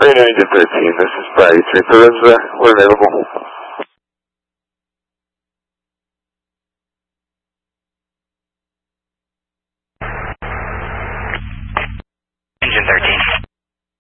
Rainier to 13, this is Brady 3 Elizabeth. We're available.